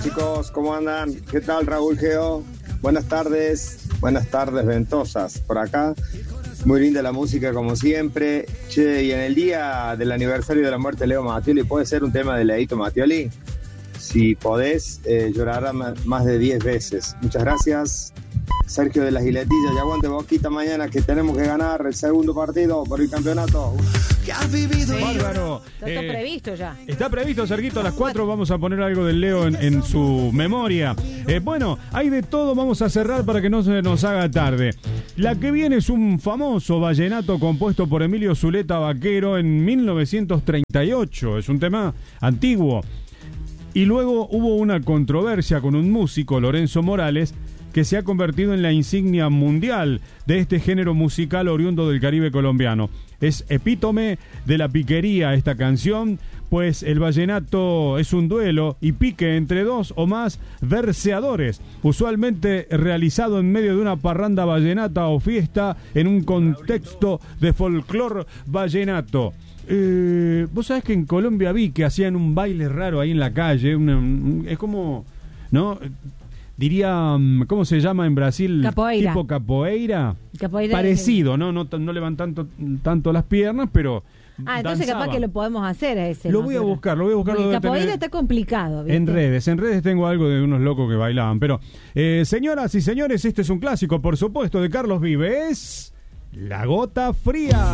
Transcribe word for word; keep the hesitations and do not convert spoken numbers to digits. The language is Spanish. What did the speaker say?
Chicos, ¿cómo andan? ¿Qué tal, Raúl Geo? Buenas tardes, buenas tardes ventosas por acá. Muy linda la música como siempre. Che, y en el día del aniversario de la muerte de Leo Mattioli, ¿puede ser un tema de Leito Mattioli? Si podés, eh, llorará más de diez veces. Muchas gracias. Sergio de las Giletillas, y aguante Boquita mañana que tenemos que ganar el segundo partido por el campeonato. Bárbaro. Está Eh, previsto ya. Está previsto, Serguito, a las cuatro vamos a poner algo del Leo en, en su memoria. Eh, bueno, hay de todo, vamos a cerrar para que no se nos haga tarde. La que viene es un famoso vallenato compuesto por Emilio Zuleta Vaquero en mil novecientos treinta y ocho. Es un tema antiguo. Y luego hubo una controversia con un músico, Lorenzo Morales, que se ha convertido en la insignia mundial de este género musical oriundo del Caribe colombiano. Es epítome de la piquería esta canción, pues el vallenato es un duelo y pique entre dos o más verseadores, usualmente realizado en medio de una parranda vallenata o fiesta en un contexto de folclor vallenato. Eh, vos sabés que en Colombia vi que hacían un baile raro ahí en la calle, una, es como, ¿no? Diría, ¿cómo se llama en Brasil? Capoeira. Tipo capoeira. Capoeira. Parecido, ¿no? No, no levantan tanto, tanto las piernas, pero Ah, entonces danzaba. capaz que lo podemos hacer a ese. Lo ¿no? voy a Pero- buscar, lo voy a buscar. Porque lo debe capoeira tener está complicado, ¿viste? en redes, en redes tengo algo de unos locos que bailaban. Pero, eh, señoras y señores, este es un clásico, por supuesto, de Carlos Vives, La Gota Fría.